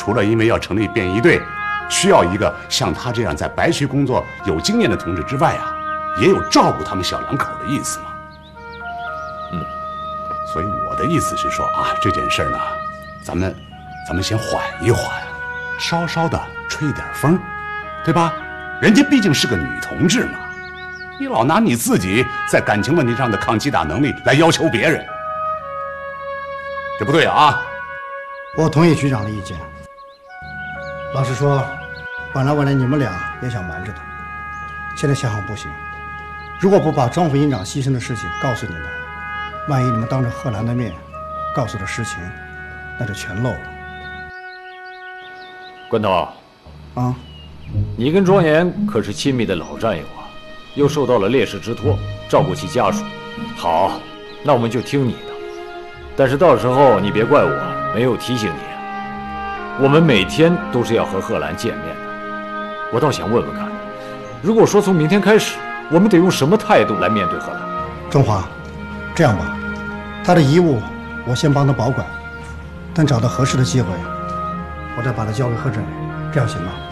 除了因为要成立便衣队，需要一个像他这样在白区工作有经验的同志之外啊，也有照顾他们小两口的意思嘛。所以我的意思是说啊，这件事呢，咱们先缓一缓，稍稍的吹点风，对吧？人家毕竟是个女同志嘛，你老拿你自己在感情问题上的抗击打能力来要求别人，这不对啊！ 我同意局长的意见。老实说，本来你们俩也想瞒着他，现在想想不行。如果不把庄副营长牺牲的事情告诉你们，万一你们当着贺兰的面告诉了实情，那就全漏了。 关头， 啊， 你跟庄严可是亲密的老战友啊，又受到了烈士之托，照顾其家属。好，那我们就听你的。但是到时候你别怪我没有提醒你啊，我们每天都是要和贺兰见面的。我倒想问问看，如果说从明天开始，我们得用什么态度来面对贺兰？ 中华，这样吧，他的遗物我先帮他保管，等找到合适的机会，我再把他交给贺振宇，这样行吗？